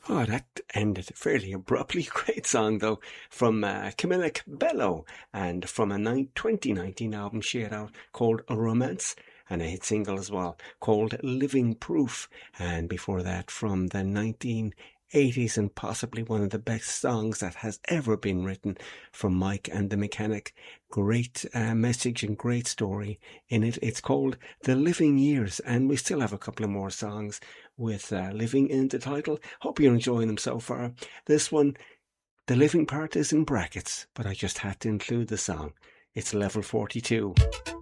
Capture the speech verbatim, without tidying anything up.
Oh, that ended fairly abruptly. Great song, though, from uh, Camilla Cabello, and from a twenty nineteen album she had out called Romance, and a hit single as well called Living Proof. And before that, from the nineteen eighties, and possibly one of the best songs that has ever been written, from Mike and the Mechanic. Great uh, message and great story in it. It's called The Living Years, and we still have a couple of more songs with uh, living in the title. Hope you're enjoying them so far. This one, the living part is in brackets, but I just had to include the song. It's Level forty-two.